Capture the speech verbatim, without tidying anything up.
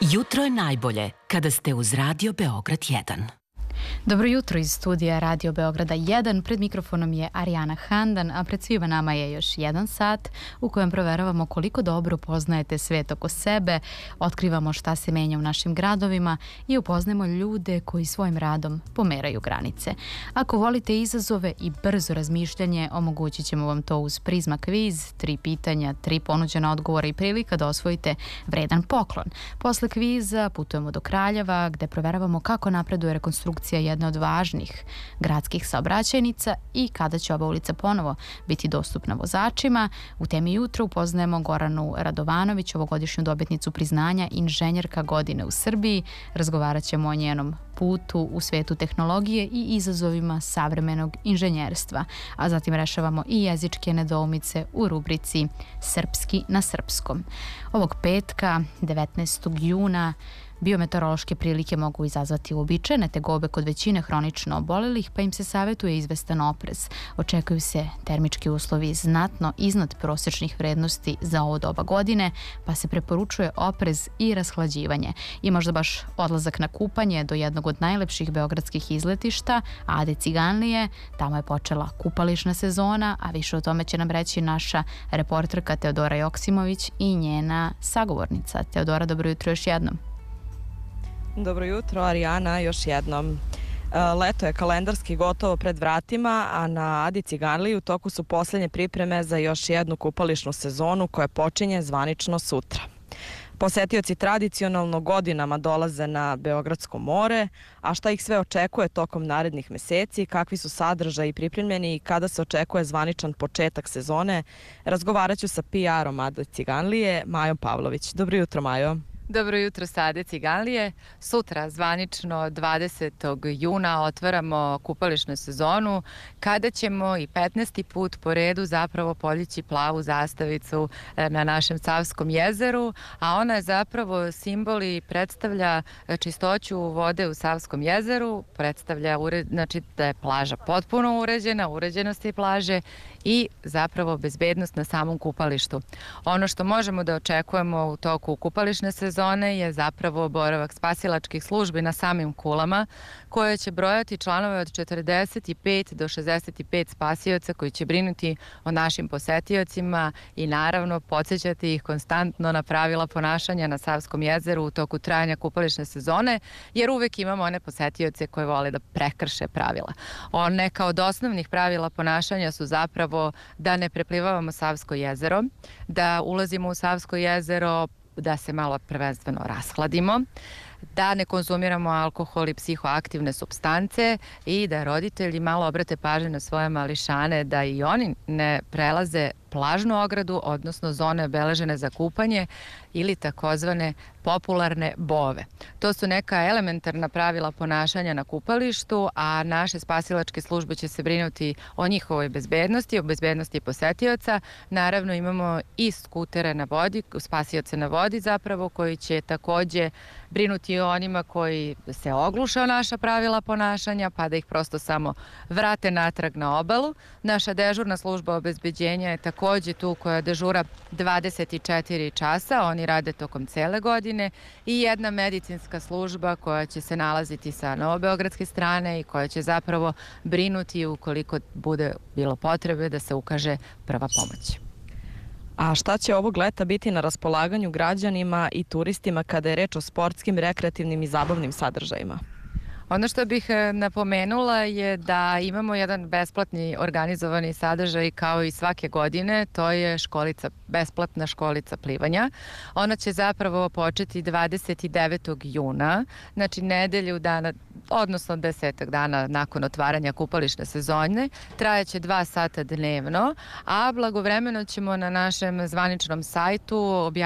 Jutro je najbolje kada ste uz Radio Beograd jedan. Dobro jutro iz studija Radio Beograda jedan. Pred mikrofonom je Arijana Handan, a pred svima nama je još jedan sat u kojem proveravamo koliko dobro poznajete svet oko sebe, otkrivamo šta se menja u našim gradovima i upoznajemo ljude koji svojim radom pomeraju granice. Ako volite izazove i brzo razmišljanje, omogućit ćemo vam to uz Prizma kviz, tri pitanja, tri ponuđena odgovora i prilika da osvojite vredan poklon. Posle kviza putujemo do Kraljeva gde proveravamo kako napreduje rekonstrukcija jedna od važnih gradskih saobraćajnica i kada će ova ulica ponovo biti dostupna vozačima. U temi jutro upoznajemo Goranu Radovanović, ovogodišnju dobitnicu priznanja inženjerka godine u Srbiji. Razgovarat ćemo o njenom putu u svetu tehnologije i izazovima savremenog inženjerstva, a zatim rešavamo i jezičke nedoumice u rubrici Srpski na srpskom. Ovog petka, devetnaestog juna, biometeorološke prilike mogu izazvati uobičajene tegobe kod većine hronično obolelih, pa im se savjetuje izvestan oprez. Očekuju se termički uslovi znatno iznad prosječnih vrednosti za ovo doba godine, pa se preporučuje oprez i rashlađivanje. I možda baš odlazak na kupanje do jednog od najlepših beogradskih izletišta, Ade Ciganlije. Tamo je počela kupališna sezona, a više o tome će nam reći naša reporterka Teodora Joksimović i njena sagovornica. Teodora, dobro jutro još jednom. Dobro jutro, Arijana, još jednom. Leto je kalendarski gotovo pred vratima, a na Adi Ciganliji u toku su posljednje pripreme za još jednu kupališnu sezonu koja počinje zvanično sutra. Posetioci tradicionalno godinama dolaze na Beogradsko more, a šta ih sve očekuje tokom narednih meseci, kakvi su sadržaji pripremljeni i kada se očekuje zvaničan početak sezone, razgovarat ću sa P R-om Ade Ciganlije, Majom Pavlović. Dobro jutro, Majo. Dobro jutro, Ade Ciganlije. Sutra, zvanično dvadesetog juna, otvaramo kupališnu sezonu, kada ćemo i petnaesti put po redu zapravo poljeći plavu zastavicu na našem Savskom jezeru, a ona je zapravo simbol i predstavlja čistoću vode u Savskom jezeru, predstavlja znači, da je plaža potpuno uređena, uređenost je plaže i zapravo bezbednost na samom kupalištu. Ono što možemo da očekujemo u toku kupališne sezone zone je zapravo boravak spasilačkih službi na samim kulama, koje će brojati članove od četrdeset pet do šezdeset pet spasioca koji će brinuti o našim posetiocima i naravno podsjećati ih konstantno na pravila ponašanja na Savskom jezeru u toku trajanja kupališne sezone, jer uvek imamo one posetioce koje vole da prekrše pravila. Neka od osnovnih pravila ponašanja su zapravo da ne preplivavamo Savsko jezero, da ulazimo u Savsko jezero, da se malo prvenstveno rashladimo, da ne konzumiramo alkohol i psihoaktivne supstance i da roditelji malo obrate pažnju na svoje mališane da i oni ne prelaze plažnu ogradu, odnosno zone obeležene za kupanje ili takozvane popularne bove. To su neka elementarna pravila ponašanja na kupalištu, a naše spasilačke službe će se brinuti o njihovoj bezbednosti, o bezbednosti posetioca. Naravno imamo i skutere na vodi, spasioce na vodi zapravo, koji će takođe brinuti o onima koji se ogluše o naša pravila ponašanja, pa da ih prosto samo vrate natrag na obalu. Naša dežurna služba obezbeđenja je takođe tu koja dežura dvadeset četiri časa, oni rade tokom cele godine, i jedna medicinska služba koja će se nalaziti sa novobeogradske strane i koja će zapravo brinuti ukoliko bude bilo potrebe da se ukaže prva pomoć. A šta će ovog leta biti na raspolaganju građanima i turistima kada je reč o sportskim, rekreativnim i zabavnim sadržajima? Ono što bih napomenula je da imamo jedan besplatni organizovani sadržaj kao i svake godine, to je školica, besplatna školica plivanja. Ona će zapravo početi dvadeset devetog juna, znači nedelju dana, odnosno desetak dana nakon otvaranja kupališne sezone. Trajaće dva sata dnevno, a blagovremeno ćemo na našem zvaničnom sajtu objaviti